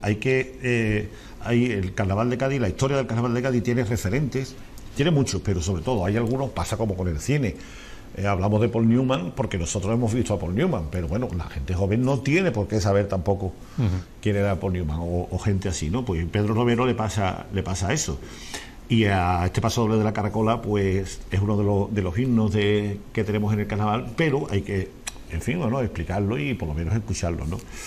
Hay el Carnaval de Cádiz, la historia del Carnaval de Cádiz tiene referentes, tiene muchos, pero sobre todo hay algunos, pasa como con el cine. Hablamos de Paul Newman porque nosotros hemos visto a Paul Newman, pero bueno, la gente joven no tiene por qué saber tampoco quién era Paul Newman o gente así, ¿no? Pues a Pedro Romero le pasa eso. Y a este Paso Doble de la Caracola, pues es uno de los himnos que tenemos en el carnaval, pero hay que, en fin, bueno, explicarlo y por lo menos escucharlo, ¿no?